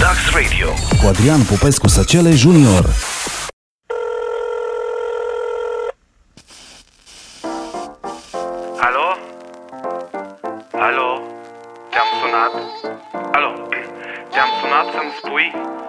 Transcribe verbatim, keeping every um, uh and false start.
Lux Radio cu Adrian Popescu Săcele Junior. Alo? Alo? Te-am sunat? Alo? Te-am sunat să-mi spui